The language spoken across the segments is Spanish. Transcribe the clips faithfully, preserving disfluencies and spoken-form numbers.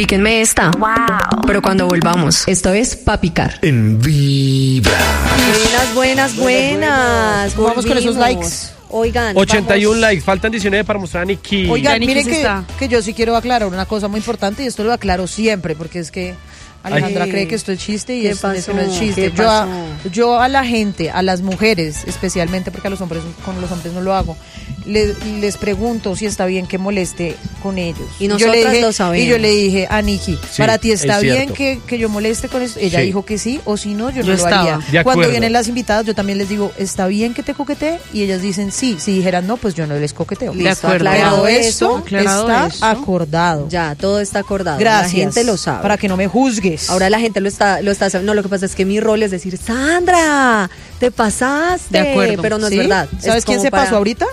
píquenme esta. Wow. Pero cuando volvamos, esto es pa' picar. En Vibra. Buenas, buenas, buenas. Vamos con esos likes. Oigan, ochenta y uno vamos. likes, faltan diecinueve para mostrar a Nikki. Oigan, Nikki miren sí que, está. que yo sí quiero aclarar una cosa muy importante y esto lo aclaro siempre porque es que Alejandra Ay. cree que esto es chiste y ¿Qué esto, esto no pasó? es chiste. ¿Qué Yo a, pasó? yo a la gente, a las mujeres especialmente, porque a los hombres con los hombres no lo hago, les, les pregunto si está bien que moleste con ellos. Y yo nosotras le dije, lo sabemos. Y yo le dije a Nikki, Sí, ¿para ti está es bien cierto. que, que yo moleste con esto? Ella Sí. dijo que sí, o si no, yo, Yo no lo estaba. haría. De Cuando acuerdo. vienen las invitadas, yo también les digo, ¿está bien que te coquetee? Y ellas dicen sí. Si dijeran no, pues yo no les coqueteo. De acuerdo. Aclarado Aclarado esto, eso, está aclarado eso. acordado. Ya, todo está acordado. Gracias. La gente lo sabe. Para que no me juzgues. Ahora la gente lo está, lo está sabiendo. No, lo que pasa es que mi rol es decir, Sandra, te pasaste. De acuerdo. Pero no ¿Sí? es verdad. ¿Sabes Es quién como se para- pasó ahorita?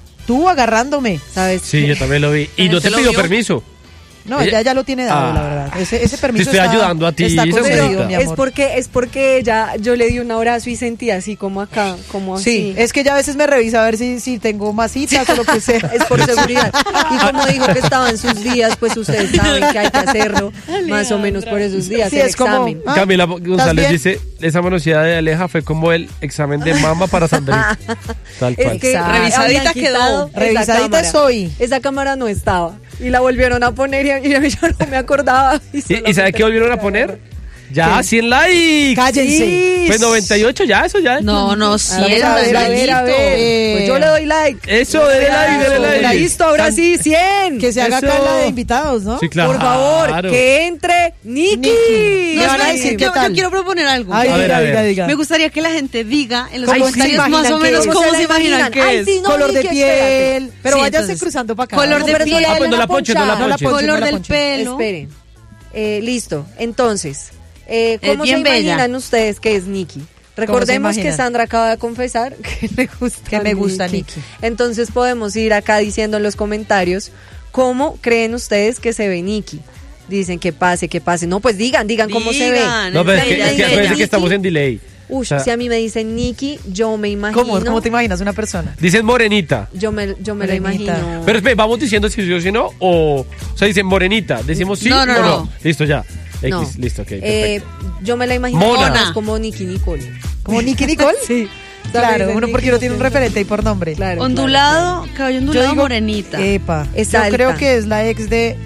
Tú agarrándome. ¿Sabes? Sí, yo también lo vi. Y no te pidió permiso. No, Ella- ella ya lo tiene dado, Ah. la verdad. Ese, ese permiso Te estoy está, ayudando a ti, está Sabrina. concedido, mi Es amor. porque, es porque ella, yo le di un abrazo y sentí así como acá, como así. Sí, es que ella a veces me revisa a ver si, si tengo masitas o lo que sea. Es por seguridad. Y como dijo que estaba en sus días, pues ustedes saben que hay que hacerlo más o menos por esos días, Sí, el es como- examen. ¿Ah? Camila ¿Estás González bien? dice, esa manoseada de Aleja fue como el examen de mama para Sandrita. Tal Es cual. que Exacto. revisadita Revisadita quedó. quedó. Revisadita soy. Esa cámara no estaba. Y la volvieron a poner y, y yo no me acordaba. ¿Y, y sabe qué volvieron a poner? Ya, ¿Qué? cien likes. Cállense. Sí. Pues noventa y ocho ya, eso ya. No, no, A cien, ver, a ver, a ver, a ver. Eh, Pues yo le doy like. Eso, dele like, dele like. Listo, ahora sí, cien. Que se haga Eso. acá la de invitados, ¿no? Sí, claro. Por favor, que entre Nikki. Nikki. No, Me van a espera, decir yo, qué yo tal. quiero proponer algo. Ay, A ver, diga, a ver. diga, diga. Me gustaría que la gente diga en los ¿Cómo se comentarios más imaginan o que menos es? cómo ¿Cómo se se imaginan imaginan? que Ay, es. sí, no, Color de Nikki, piel. espérate. Pero Sí, váyanse entonces, cruzando para acá. color de pero piel. todavía Ah, pues no la ponche, no la No la ponche. ponche, Color no la del ponche. pelo. Esperen. Eh, listo. Entonces, eh, Es ¿cómo se bien bella. imaginan ustedes que es Nikki? Recordemos que imaginan? Sandra acaba de confesar que le gusta Que me gusta Nikki. Entonces podemos ir acá diciendo en los comentarios cómo creen ustedes que se ve Nikki. Dicen que pase, que pase. No, pues digan, digan cómo se ve. Digan, No, pero es Si que, a mí es me que dicen acuérdense que Nikki, estamos en delay. Uy, O sea, si a mí me dicen Nikki, yo me imagino. ¿Cómo? ¿Cómo te imaginas una persona? Dicen morenita. Yo me, yo me la Morenita. imagino. Pero espera, vamos diciendo si sí o si no, o, o sea, dicen morenita, decimos sí No, no, o no. no. Listo, ya. X, No. listo, ok, Eh, perfecto. yo me la imagino Mona. más como Nikki Nicole. ¿Como Nikki Nicole? Sí. Claro, ¿Sabes? uno porque uno tiene un referente ahí por nombre. Claro, Ondulado, cabello ondulado, digo- morenita. Epa. Es Yo alta. creo que es la ex de...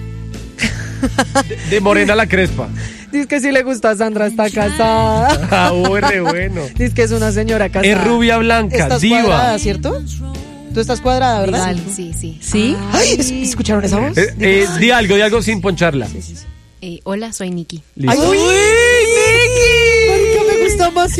De morena a la crespa. Dice que si le gusta a Sandra, está casada. Ah, uy, re bueno. Dice que es una señora casada. Es rubia blanca, Estás diva. cuadrada, ¿cierto? Tú estás cuadrada, ¿verdad? Sí, sí. ¿Sí? Ay, ¿es- ¿escucharon esa voz? Eh, eh, di algo, di algo sin poncharla. Eh, hola, soy Nikki. Listo. Ay,